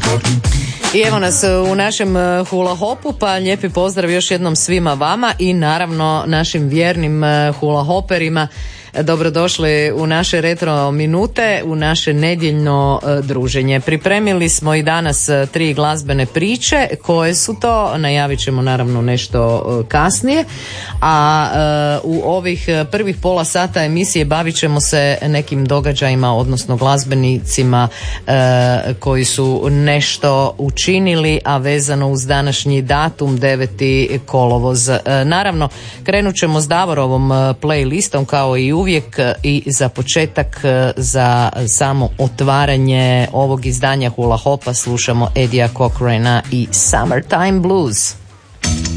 I evo nas u našem hula hopu, pa lijepi pozdrav još jednom svima vama i naravno našim vjernim hula hoperima. Dobrodošli u naše retro minute, u naše nedjeljno druženje. Pripremili smo i danas 3 glazbene priče. Koje su to? Najavit ćemo naravno nešto kasnije. A u ovih prvih pola sata emisije bavit ćemo se nekim događajima, odnosno glazbenicima koji su nešto učinili, a vezano uz današnji datum 9. kolovoz. Naravno, krenut ćemo s Davorovom playlistom kao i uvijek i za početak, za samo otvaranje ovog izdanja Hula Hopa slušamo Eddija Cochrana i Summertime Blues.